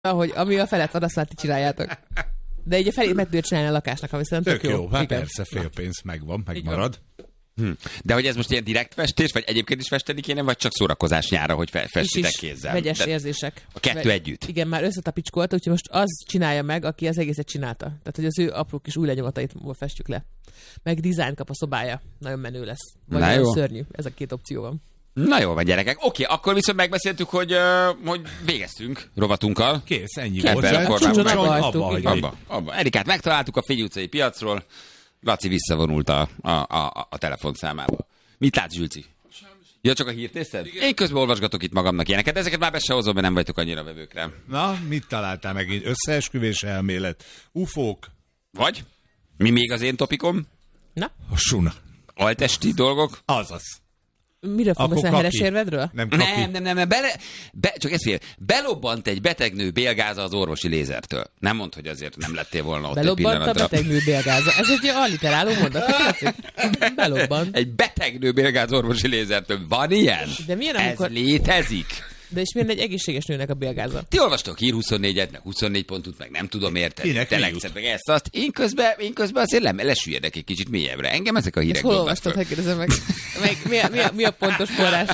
Ahogy ami a felett van, azt már ti csináljátok. De így a felét meg tudja csinálni a lakásnak, ha viszont tök jó. Hát persze, félpénz megvan, megmarad. De hogy ez most ilyen direkt festés, vagy egyébként is festeni kéne, vagy csak szórakozás nyára, hogy festitek kézzel? Vegyes érzések. A kettő együtt. Igen, már összetapicskolta, úgyhogy most az csinálja meg, aki az egészet csinálta. Tehát, hogy az ő apró kis új lenyomatait festjük le. Meg dizájn kap a szobája. Nagyon menő lesz. Vagy nagyon szörnyű. Ez a két opció van. Na jó van, gyerekek. Oké, akkor viszont megbeszéltük, hogy végeztünk rovatunkkal. Kész, ennyi volt. Abba. Erikát megtaláltuk a Fény utcai piacról. Laci visszavonult a telefonszámába. Mit látsz, Zsülci? Ja, csak a hírt nézted? Én közben olvasgatok itt magamnak ilyeneket, ezeket már be se hozom, mert nem vagytok annyira vevőkre. Na, mit találtál megint? Összeesküvés elmélet? Ufók? Vagy? Mi még az én topikom? Na? A suna. Altesti dolgok? Azaz. Miről fogsz beszélni, heres érvedről? Nem, csak ezt fél. Belobbant egy betegnő bélgáza az orvosi lézertől. Nem mondd, hogy azért nem lettél volna ott egy pillanatra. Belobbant a betegnő bélgáza. Ez egy alliteráló mondat. Belobbant. Egy betegnő bélgáz orvosi lézertől. Van ilyen? De milyen, amikor... Ez létezik. De és miért egy egészséges nőnek a bélgáza? Ti olvastok Hír 24-et, meg 24 pontot, meg nem tudom érteni. Telexet, meg ezt, azt. Én közben azért lesüllyedek egy kicsit mélyebbre. Engem ezek a hírek hol olvastad, hogy kérdezem meg? Mi a pontos forrás?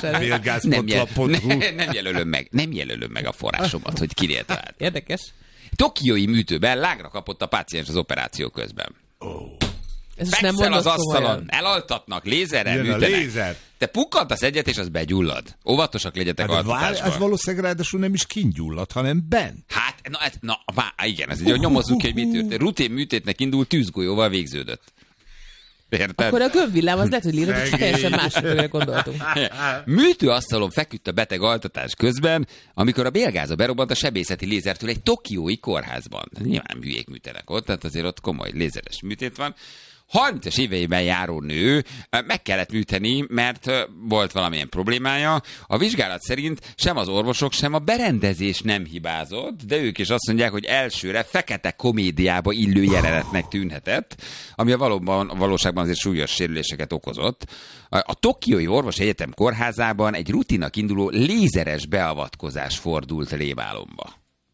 Nem jelölöm meg a forrásomat, hogy kinél talált. Érdekes. Tokiói műtőben lágra kapott a páciens az operáció közben. Fekszel az asztalon, elaltatnak, lézerrel műtenek. Lézer. Te pukkantasz egyet, és az begyullad. Óvatosak legyetek altatásban. Az valószínűleg ráadásul nem is kingyullad, hanem bent. Hát, igen, ez egy nyomozzuk, hogy mit történt. Rutin műtétnek indult, tűzgolyóval végződött. Érted? Akkor a gömbvillám az lehet, hogy lírod, hogy teljesen másokra gondoltunk. Műtőasztalon feküdt a beteg altatás közben, amikor a bélgáza berobbant a sebészeti lézertől egy tokiói kórházban. Nyilván hülyék műtenek ott, tehát azért ott komoly lézeres műtét van. 30-as éveiben járó nő meg kellett műteni, mert volt valamilyen problémája. A vizsgálat szerint sem az orvosok, sem a berendezés nem hibázott, de ők is azt mondják, hogy elsőre fekete komédiába illő jelenetnek tűnhetett, ami a valóságban azért súlyos sérüléseket okozott. A Tokiói Orvosi Egyetem kórházában egy rutinak induló lézeres beavatkozás fordult rémálomba.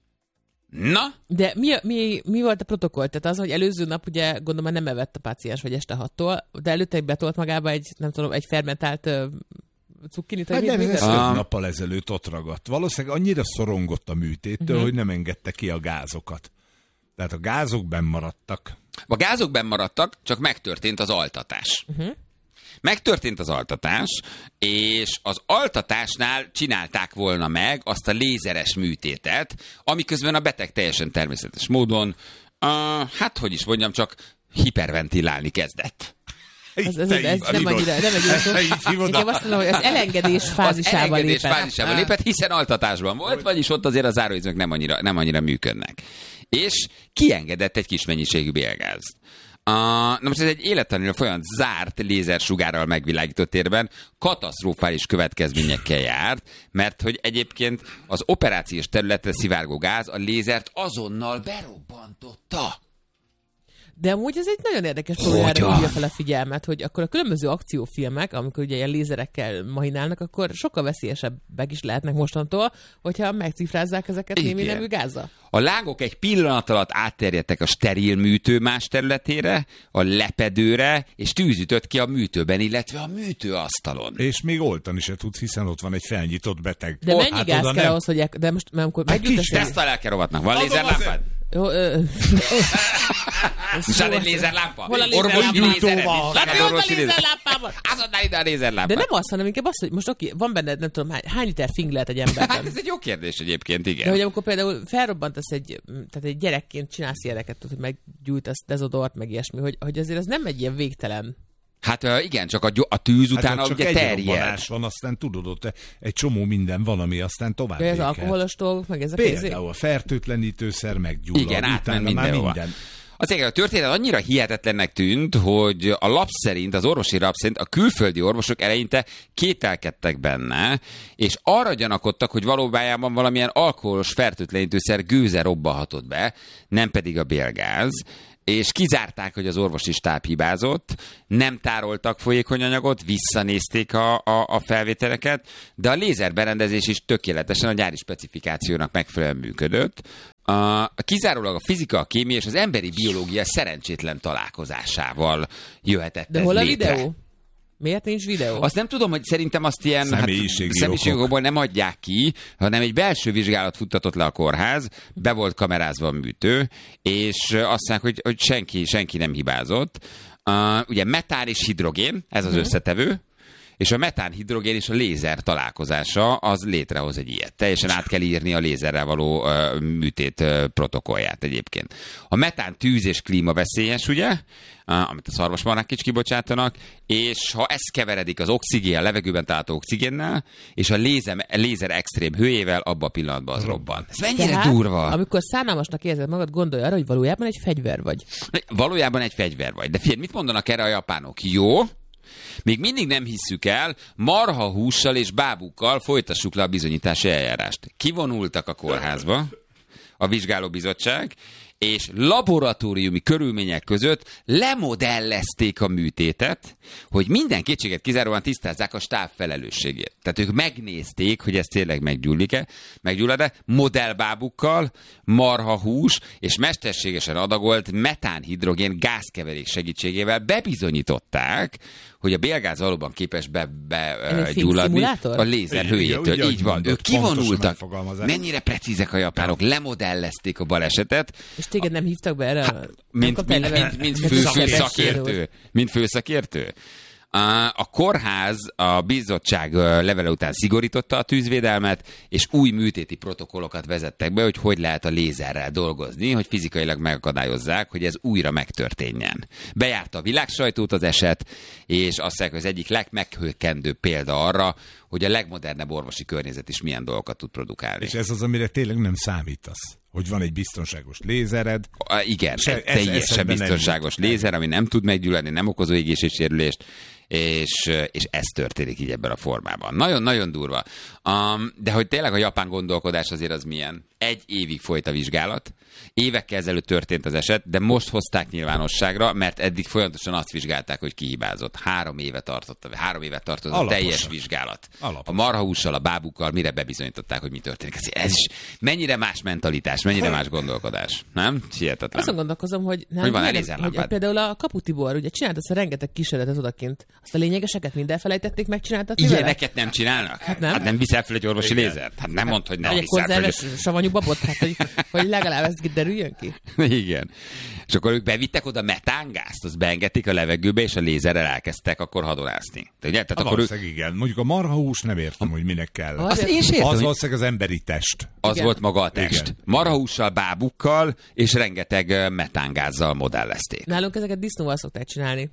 Na? De mi volt a protokoll? Tehát az, hogy előző nap ugye gondolom nem evett a páciens vagy este 6-tól, de előtte betolt magába egy fermentált cukkinit. Hát nem, ez 5 nappal ezelőtt ott ragadt. Valószínűleg annyira szorongott a műtéttől, hogy nem engedte ki a gázokat. Tehát a gázok benn maradtak. A gázok benn maradtak, csak megtörtént az altatás. Megtörtént az altatás, és az altatásnál csinálták volna meg azt a lézeres műtétet, amiközben a beteg teljesen természetes módon, csak hiperventilálni kezdett. Ez nem annyira, nem egy szó. Inkább azt mondom, hogy az elengedés fázisában lépett, hiszen altatásban volt, vagyis ott azért az záróizmok nem annyira működnek. És kiengedett egy kis mennyiségű bélgázt. Na most ez egy élettanulra folyamat zárt lézersugárral megvilágított térben katasztrofális következményekkel járt, mert hogy egyébként az operációs területre szivárgó gáz a lézert azonnal berobbantotta. De amúgy ez egy nagyon érdekes problémára hívja fel a figyelmet, hogy akkor a különböző akciófilmek, amikor ugye ilyen lézerekkel mahinálnak, akkor sokkal veszélyesebbek is lehetnek mostantól, hogyha megcifrázzák ezeket némi nevű gázzal. A lángok egy pillanat alatt átterjedtek a steril műtő más területére, a lepedőre, és tűz ütött ki a műtőben, illetve a műtőasztalon. És még oltani se tudsz, hiszen ott van egy felnyitott beteg. De mennyi gáz kell ahhoz, hogy... De most már amikor meggyújtasz... Ezt a lelkerovatnak. Van lézerlámpád? Nincs egy lézerlámpa? Hol a lézerlámpa? Orvosi lézerlámpában. Azonnal ide a lézerlámpa. De nem azt, hanem inkább azt, hogy most van benned, nem tudom, hány liter fing lehet egy emberben. Hát ez egy jó kérdés egyébként, igen. De hogy amikor például felrobbantasz tehát egy gyerekként csinálsz ilyeneket, hogy meggyújtasz dezodort, meg ilyesmi, hogy azért ez nem egy ilyen végtelen. Hát igen, csak a tűz utána ugye terjed. Van, aztán tudod, ott egy csomó minden van, ami aztán tovább ékel. Ez alkoholos dolgok, meg ezek. Például a fertőtlenítőszer meggyullad. Igen, átmen mindenhova. A történet annyira hihetetlennek tűnt, hogy a lap szerint, az orvosi lap szerint a külföldi orvosok eleinte kételkedtek benne, és arra gyanakodtak, hogy valójában valamilyen alkoholos fertőtlenítőszer gőze robbanhatott be, nem pedig a bélgáz, és kizárták, hogy az orvosi stáb hibázott, nem tároltak folyékony anyagot, visszanézték a felvételeket, de a lézerberendezés is tökéletesen a gyári specifikációnak megfelelően működött. Kizárólag a fizika, a kémia és az emberi biológia szerencsétlen találkozásával jöhetett de ez hol a létre. videó? Miért nincs videó? Azt nem tudom, hogy szerintem azt ilyen személyiségokból nem adják ki, hanem egy belső vizsgálat futtatott le a kórház, be volt kamerázva a műtő, és azt mondják, hogy senki nem hibázott. Ugye metán és hidrogén, ez az összetevő, és a metán-hidrogén és a lézer találkozása az létrehoz egy ilyet. Teljesen át kell írni a lézerrel való műtét protokollját egyébként. A metán tűz és klímaveszélyes, ugye, amit a szarvasmarhák is kibocsátanak, és ha ez keveredik az oxigén, a levegőben található oxigénnel, és a lézer extrém hőjével, abban a pillanatban az robban. Ez mennyire tehát, durva? Amikor szánalmasnak érzed magad, gondolj arra, hogy valójában egy fegyver vagy. Valójában egy fegyver vagy. De figyelj, mit mondanak erre a japánok? Jó, még mindig nem hisszük el, marhahússal és bábukkal folytassuk le a bizonyítási eljárást. Kivonultak a kórházba, a vizsgálóbizottság, és laboratóriumi körülmények között lemodellezték a műtétet, hogy minden kétséget kizáróan tisztázzák a stáb felelősségét. Tehát ők megnézték, hogy ez tényleg meggyullad-e, modellbábukkal, marhahús és mesterségesen adagolt metánhidrogén gázkeverék segítségével bebizonyították, hogy a bélgáz valóban képes begyulladni a lézer hőjétől. Így van. Ők kivonultak. Mennyire precízek a japánok. Lemodellezték a balesetet. És téged nem hívtak be erre? Mint főszakértő. A kórház a bizottság levele után szigorította a tűzvédelmet, és új műtéti protokollokat vezettek be, hogy lehet a lézerrel dolgozni, hogy fizikailag megakadályozzák, hogy ez újra megtörténjen. Bejárta a világsajtót az eset, és azt mondják, hogy az egyik legmeghökkentőbb példa arra, hogy a legmodernebb orvosi környezet is milyen dolgokat tud produkálni. És ez az, amire tényleg nem számítasz. Hogy van egy biztonságos lézered. Igen, egy teljesen biztonságos lézer, ami nem tud meggyulladni, nem okozó égéssérülést, és ez történik így ebben a formában. Nagyon-nagyon durva. De hogy tényleg a japán gondolkodás azért az milyen? 1 évig folyt a vizsgálat, évekkel ezelőtt történt az eset, de most hozták nyilvánosságra, mert eddig folyamatosan azt vizsgálták, hogy ki hibázott. 3 évet tartott a teljes vizsgálat. A marhahússal, a bábukkal, mire bebizonyították, hogy mi történik. Ez is mennyire más mentalitás, mennyire más gondolkodás. Nem? Hihetetlen. Azon gondolkozom, hogy például a Kapu Tibor, ugye csinált azt a rengeteg kísérletet odakint. Azt a lényegeseket mind elfelejtették megcsináltatni vele? Ilyeneket nem csinálnak? Hát nem viszel fel egy orvosi lézert? Hát nem mondd, hogy nem viszel fel. Savanyú babot, hogy legalább ez derüljön ki. Igen. És akkor ők bevittek oda metángázt, azt beengedték a levegőbe, és a lézerrel elkezdtek akkor hadonászni. Igen. Mondjuk a marhahús nem értem, hogy minek kell. Azt én sem értem, az valószínűleg az emberi test. Az volt maga a test. Marhahússal, bábukkal, és rengeteg metángázzal modellezték. Nálunk ezeket disznóval szokták csinálni.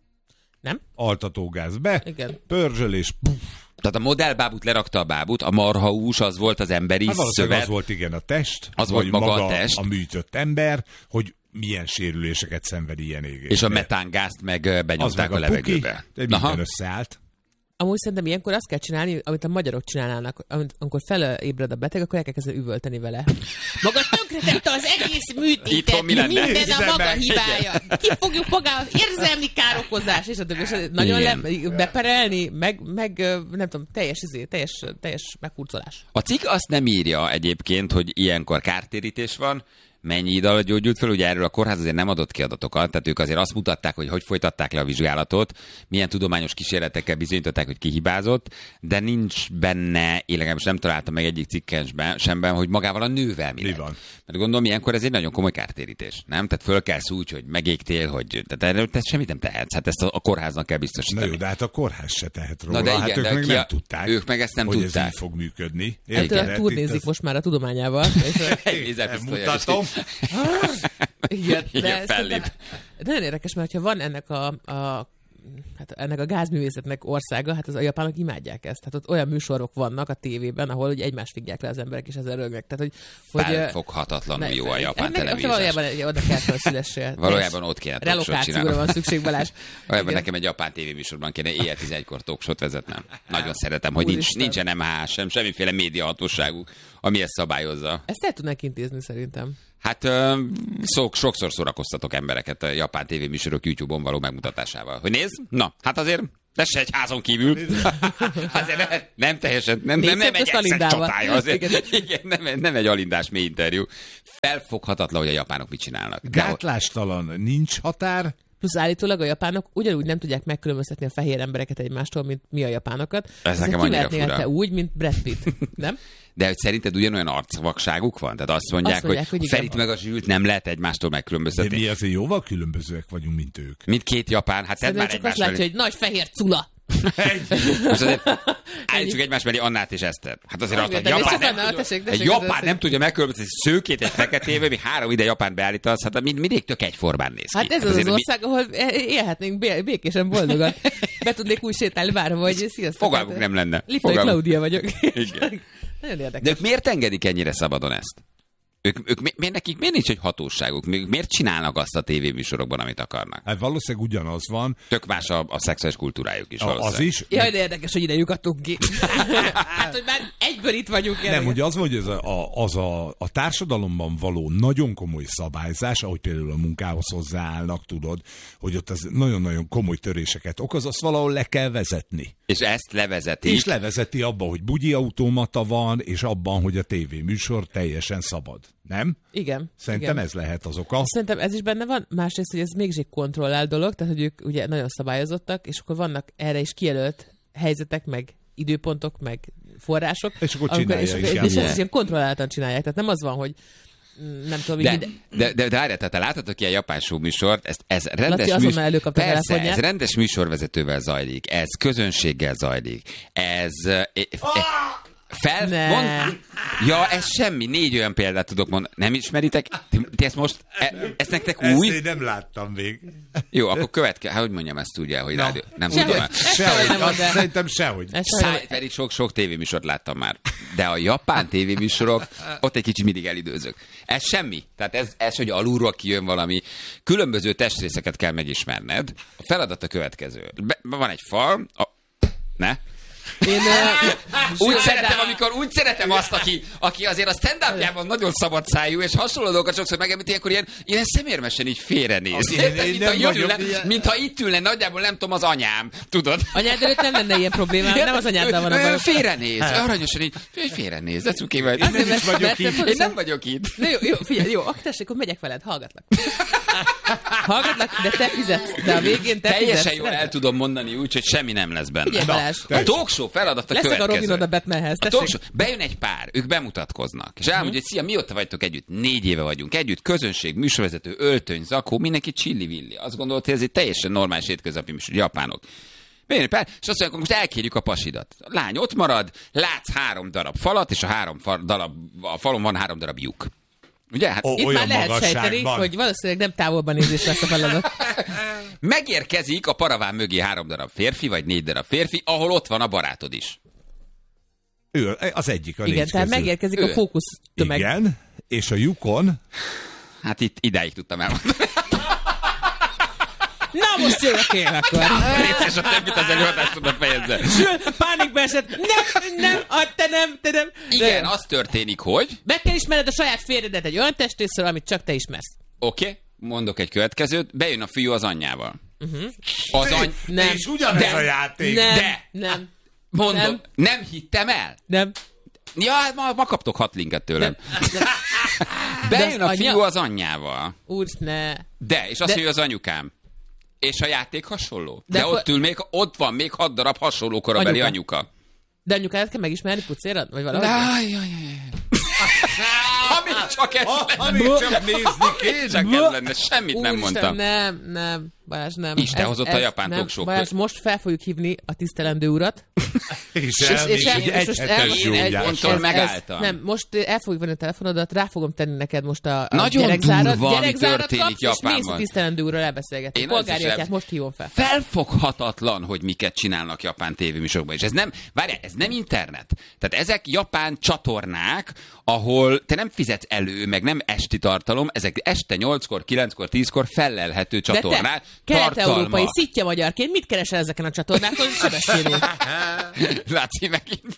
Nem? Altatógáz be, pörzsölés, Tehát a modellbábút lerakta a bábút, a marhahús az volt az emberi szövet. Az volt igen a test, az volt maga a test. A műtött ember, hogy milyen sérüléseket szenved ilyen égésben. És a metángázt meg benyomták a levegőbe. De minden összeállt. Amúgy szerintem ilyenkor azt kell csinálni, amit a magyarok csinálnának, amikor felébred a beteg, akkor el kell kezdeni üvölteni vele. Maga tönkretette az egész műtétet, minden a maga hibája. Ki fogjuk magához érzelmi károkozás, és a többi. Nagyon beperelni, meg nem tudom, teljes meghurcolás. A cikk azt nem írja egyébként, hogy ilyenkor kártérítés van, mennyi idő alatt gyógyult fel, ugye erről a kórház azért nem adott ki adatokat, tehát ők azért azt mutatták, hogy folytatták le a vizsgálatot, milyen tudományos kísérletekkel bizonyították, hogy ki hibázott, de nincs benne, én legalábbis nem találtam meg egyik cikkensben semben, hogy magával a nővel mi van. Mert gondolom, ilyenkor ez egy nagyon komoly kártérítés, nem? Tehát fölkelsz úgy, hogy megégtél, hogy tehát erről semmit nem tehetsz, hát ezt a kórháznak kell biztosítani. Na jó, de hát a kórház se tehet róla, de igen, hát ők meg nem tudták, ők meg ezt nem hogy tudták. ez így fog működni. Turnézik most már a tudományával. Mutatom. Igen, de nagyon érdekes, mert ha van ennek a hát ennek a gázművészetnek országa, hát az a japánok imádják ezt. Hát ott olyan műsorok vannak a tévében, ahol ugye egymást figyelják le az emberek, és ezzel rögnek. Tehát, hogy felfoghatatlanul jó a japán televíziós. Valójában oda kell, hogy szülessél. Valójában ott kéne talkshow csinálni. Relokációra van szükség, Balázs. Valójában nekem egy japán tévéműsorban kéne éjjel 11-kor talkshowt vezetnem. Nagyon szeretem, hogy nincsen MH sem, semmiféle médiahatóságuk, ami ezt szabályozza. Ezt el tudnak intézni szerintem. Hát sokszor szórakoztatok embereket a japán tévéműsorok YouTube-on való megmutatásával. Hogy nézd? Na, hát azért ez se egy házon kívül. Azért nem teljesen, nem egy egyszer csatája. Azért, igen, nem egy alindás mély interjú. Felfoghatatlan, hogy a japánok mit csinálnak. Gátlástalan, nincs határ. Plusz állítólag a japánok ugyanúgy nem tudják megkülönböztetni a fehér embereket egymástól, mint mi a japánokat. Ez nekem annyira fura. Te úgy, mint Brad Pitt, nem? De hogy szerinted ugyanolyan arcvakságuk van? Tehát azt mondják hogy Ferit meg a Zsült nem lehet egymástól megkülönböztetni. De mi azért jóval különbözőek vagyunk, mint ők. Mint két japán. Hát tedd már csak azt látja, hogy nagy fehér cula. Most azért állítsuk egymás mellé Annát és Eszter. Hát azért egy japán nem tudja megkülönböztetni szőkét egy feketével, még 3 ide japán beállítasz, hát mindig tök egyformán néz ki. Hát ez az ország, ahol élhetnénk békésen boldogan. Be tudnék úgy sétálni bárhova, hogy sziasztok. Fogalmuk nem lenne. Liptai Klaudia vagyok. Igen. Nagyon érdekes. De ők miért engedik ennyire szabadon ezt? Nekik miért nincs egy hatóságuk? Miért csinálnak azt a tévéműsorokban, amit akarnak? Hát valószínűleg ugyanaz van. Tök más a szexuális kultúrájuk is valószínűleg. Az is. Jaj, de érdekes, hogy ide lyukadtunk ki. Hát, hogy már egyből itt vagyunk. Nem, hogy az, hogy a társadalomban való nagyon komoly szabályzás, ahogy például a munkához hozzáállnak, tudod, hogy ott az nagyon-nagyon komoly töréseket okoz, azt valahol le kell vezetni. És ezt levezeti. És levezeti abban, hogy bugyi automata van, és abban, hogy a tévéműsor teljesen szabad. Nem? Igen. Szerintem ez lehet az oka. Szerintem ez is benne van. Másrészt, hogy ez mégis egy kontrollált dolog, tehát hogy ők ugye nagyon szabályozottak, és akkor vannak erre is kijelölt helyzetek, meg időpontok, meg források. És akkor csinálják. És ezt is ilyen kontrolláltan csinálják. Tehát nem az van, hogy nem tudom, de tehát te láthatok ilyen japán show műsort, ez rendes műsorvezetővel zajlik, ez közönséggel zajlik, ez... Ja, ez semmi. 4 olyan példát tudok mondani. Nem ismeritek? Ti ezt most... Ezt nektek új? Ezt én nem láttam még. Jó, akkor következő. Hát, hogy mondjam ezt úgy el, hogy rádió... Nem tudom. Szerintem sehogy. Pedig sok tévéműsort láttam már. De a japán tévéműsorok, ott egy kicsit mindig elidőzök. Ez semmi. Tehát ez, hogy alulról kijön valami. Különböző testrészeket kell megismerned. A feladat a következő. Van egy fal... Ne? Én úgy szeretem azt, aki azért a stand-upjában nagyon szabad szájú, és hasonló dolgokat sokszor megemlít, ilyenkor ilyen szemérmesen így félrenéz. Mintha itt ülne, nagyjából nem tudom, az anyám, tudod? Anyád előtt nem lenne ilyen problémám, nem az anyáddal van a bajom. Félrenéz, aranyosan így, félrenéz, de cuki vagy. Én nem vagyok itt. Jó, figyelj, jó, akkor tessék, akkor megyek veled, hallgatlak. Hallgatlak, de te fizetsz, de a végén te teljesen jól el tudom mondani úgy, hogy semmi nem lesz benne. A talkshow feladata következő. Leszek a Robin Hood a Batmanhez, tessék. Bejön egy pár, ők bemutatkoznak, és elmondja, hogy szia, mióta vagytok együtt? 4 éve vagyunk együtt, közönség, műsorvezető, öltöny, zakó, mindenki csilli-villi. Azt gondolod, hogy ez egy teljesen normális hétköznapi műsor, japánok. Bejön egy pár, és azt mondják, most elkérjük a pasidat. A lány ott marad, látsz 3 darab falat, és a falon van 3 darab lyuk. Ugye? Hát itt már lehet sejteni, hogy valószínűleg nem távolban nézés lesz a feladat. Megérkezik a paraván mögé 3 darab férfi, vagy 4 darab férfi, ahol ott van a barátod is. Ő az egyik a 4 igen, tehát közül. Megérkezik a fókusz tömeg. Igen, és a lyukon... Hát itt idáig tudtam elmondani. Na most jövök én akkor. És a többit az előadást tudod fejezni. Pánikba esett. Te nem. Igen, az történik, hogy... Meg kell ismered a saját férjedet egy olyan testrészről, amit csak te ismersz. Oké, mondok egy következőt. Bejön a fiú az anyjával. Nem. És ugyanez a játék. Nem. Mondom, nem hittem el? Nem. Ja, ma kaptok 6 linket tőlem. Bejön a fiú az anyjával. Ne. És azt mondja, az anyukám. És a játék hasonló. De ott van még 6 darab hasonló korabeli anyuka. De anyukáját kell megismerni pucéran? Vagy valahogy? Amíg csak ez nézni kéne. Csak ez lenne, semmit nem mondtam. Nem. Balázs, nem. Isten hozott a japán talkshow. Balázs, most fel fogjuk hívni a tisztelendő urat. És egy ponttól megálltam. Nem, most el fogjuk venni a telefonodat, rá fogom tenni neked most a nagyon gyerekzárat. durva, ami történik kapsz, Japánban. És mész a tisztelendő úrral elbeszélgetni. Polgárjátját most hívom fel. Felfoghatatlan, hogy miket csinálnak japán tévéműsorokban. És ez nem internet. Tehát ezek japán csatornák, ahol te nem fizetsz elő, meg nem esti tartalom, ezek este 8-kor, 9-kor, 10-kor fellelhető csatornák. Kelet-európai szitja magyarként mit keresel ezeken a csatornákon? Sebestyén úr. Laci megint.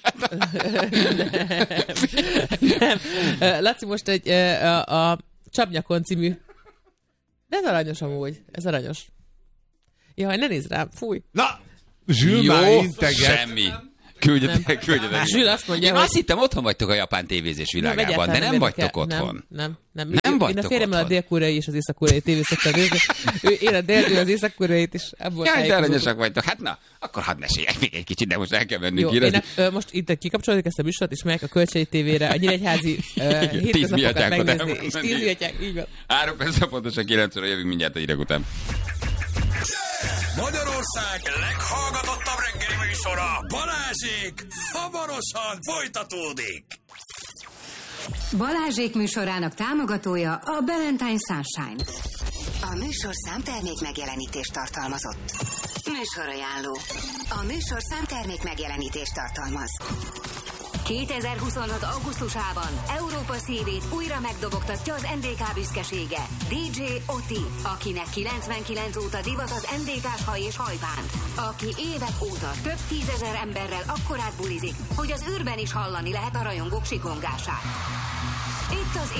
Nem. Laci most a Csapnyakon című. De ez aranyos amúgy. Ez aranyos. Jaj, ne nézd rám. Fúj. Na, Zsül már integet. Semmi. Küldjetek. Zsül azt mondja, én azt hittem, otthon vagytok a japán tévézés világában, de nem vagytok otthon. Nem vagytok én a férjemmel a dél-koreai és az észak-koreai tévét szoktam nézni. Én a dél, az észak-koreait is. Jaj, de aranyosak vagytok. Hát na, akkor hadd meséljek még egy kicsit, de most el kell mennünk érezni. Most itt kikapcsolódik ezt a műsort, és megyek a Kölcsei tévére, a Nyíregyházi hétköznapokat megnézni. És 10 miatyák, így van. 3 perc pontosan 9 óra jövünk mindjárt a hírek után. Magyarország leghallgatottabb reggeli műsora, Balázsék, hamarosan folytatódik. Balázsék műsorának támogatója a Valentine Sunshine. A műsorszám termék megjelenítést tartalmazott. Műsorajánló. A műsorszám termék megjelenítést tartalmaz. 2026. augusztusában Európa szívét újra megdobogtatja az NDK büszkesége, DJ Oti, akinek 99 óta divat az NDK-s haj és hajbánt, aki évek óta több 10 000 emberrel akkorát bulizik, hogy az űrben is hallani lehet a rajongók sikongását. Itt az